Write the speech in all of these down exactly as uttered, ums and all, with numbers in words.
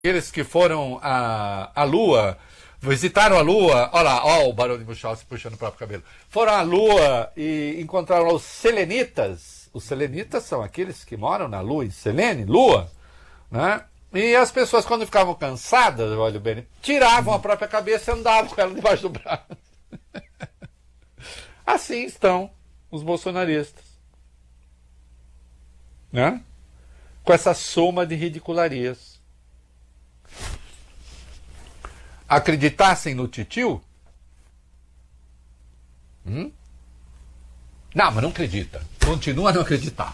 Aqueles que foram à, à Lua, visitaram a Lua, olha lá, ó o Barão de Munchausen puxando o próprio cabelo, foram à Lua e encontraram os selenitas. Os selenitas são aqueles que moram na Lua, em Selene, Lua, né? E as pessoas, quando ficavam cansadas, olha bem, tiravam a própria cabeça e andavam com ela debaixo do braço. Assim estão os bolsonaristas, né? Com essa soma de ridicularias. Acreditassem no titio? Hum? Não, mas não acredita. Continua a não acreditar.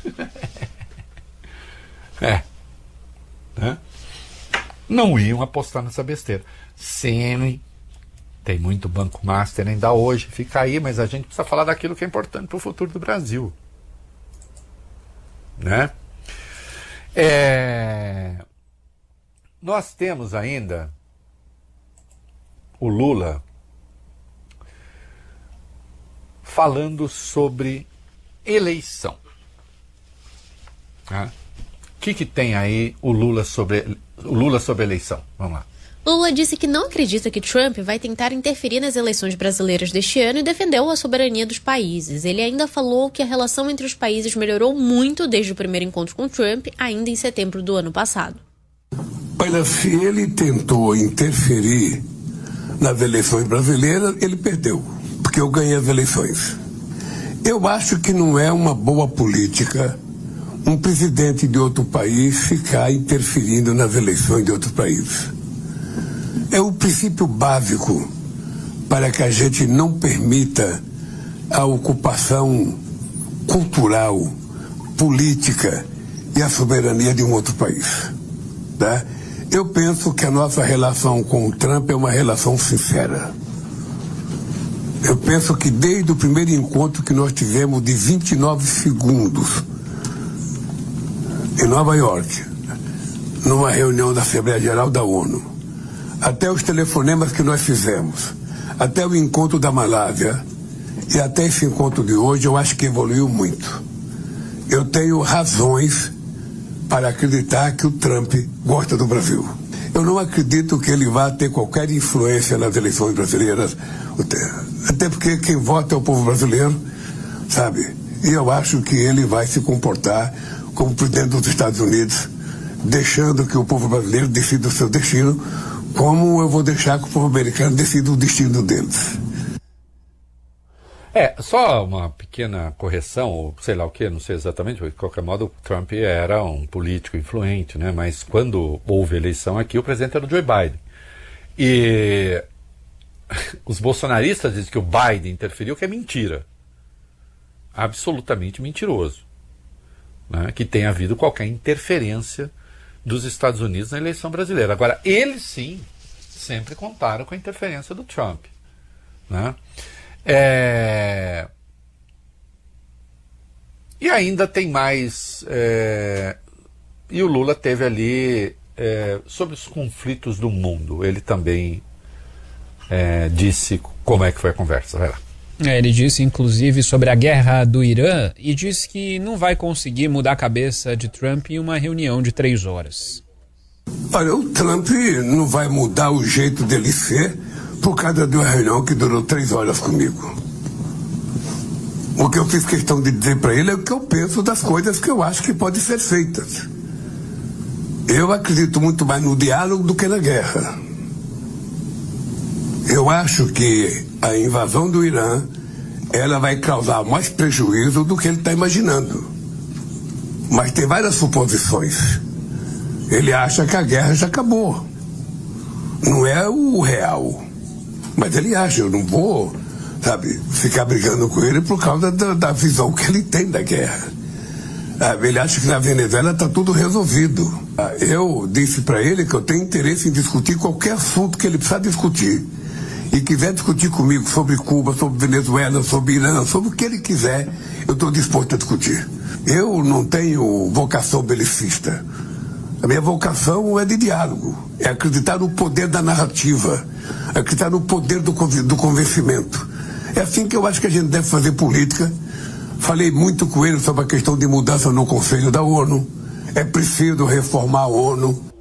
É. Né? Não iam apostar nessa besteira. Sim, tem muito Banco Master ainda hoje, fica aí, mas a gente precisa falar daquilo que é importante para o futuro do Brasil. Né? É... Nós temos ainda o Lula falando sobre eleição. O que, que tem aí o Lula sobre o Lula sobre eleição? Vamos lá. Lula disse que não acredita que Trump vai tentar interferir nas eleições brasileiras deste ano e defendeu a soberania dos países. Ele ainda falou que a relação entre os países melhorou muito desde o primeiro encontro com Trump, ainda em setembro do ano passado. Olha, se ele tentou interferir nas eleições brasileiras, ele perdeu, porque eu ganhei as eleições. Eu acho que não é uma boa política um presidente de outro país ficar interferindo nas eleições de outros países. É o princípio básico para que a gente não permita a ocupação cultural, política e a soberania de um outro país. Tá? Eu penso que a nossa relação com o Trump é uma relação sincera. Eu penso que desde o primeiro encontro que nós tivemos de vinte e nove segundos em Nova York, numa reunião da Assembleia Geral da ONU, até os telefonemas que nós fizemos, até o encontro da Malásia e até esse encontro de hoje, eu acho que evoluiu muito. Eu tenho razões para acreditar que o Trump gosta do Brasil. Eu não acredito que ele vá ter qualquer influência nas eleições brasileiras, até porque quem vota é o povo brasileiro, sabe? E eu acho que ele vai se comportar como presidente dos Estados Unidos, deixando que o povo brasileiro decida o seu destino, como eu vou deixar que o povo americano decida o destino deles. É, só uma pequena correção, ou sei lá o que, não sei exatamente, de qualquer modo o Trump era um político influente, né? Mas quando houve eleição aqui, o presidente era o Joe Biden. E os bolsonaristas dizem que o Biden interferiu, que é mentira. Absolutamente mentiroso. Né? Que tenha havido qualquer interferência dos Estados Unidos na eleição brasileira. Agora, eles sim, sempre contaram com a interferência do Trump. Né? É... E ainda tem mais. É... E o Lula teve ali é... sobre os conflitos do mundo. Ele também é... disse como é que foi a conversa. Vai lá. É, ele disse inclusive sobre a guerra do Irã e disse que não vai conseguir mudar a cabeça de Trump em uma reunião de três horas. Olha, o Trump não vai mudar o jeito dele ser por causa de uma reunião que durou três horas comigo. O que eu fiz questão de dizer para ele é o que eu penso das coisas que eu acho que podem ser feitas. Eu acredito muito mais no diálogo do que na guerra. Eu acho que a invasão do Irã, ela vai causar mais prejuízo do que ele está imaginando. Mas tem várias suposições. Ele acha que a guerra já acabou. Não é o real. Mas ele acha, eu não vou, sabe, ficar brigando com ele por causa da, da visão que ele tem da guerra. Ele acha que na Venezuela está tudo resolvido. Eu disse para ele que eu tenho interesse em discutir qualquer assunto que ele precisar discutir. E quiser discutir comigo sobre Cuba, sobre Venezuela, sobre Irã, sobre o que ele quiser, eu estou disposto a discutir. Eu não tenho vocação belicista. A minha vocação é de diálogo, é acreditar no poder da narrativa, acreditar no poder do, do convencimento. É assim que eu acho que a gente deve fazer política. Falei muito com ele sobre a questão de mudança no Conselho da ONU. É preciso reformar a ONU.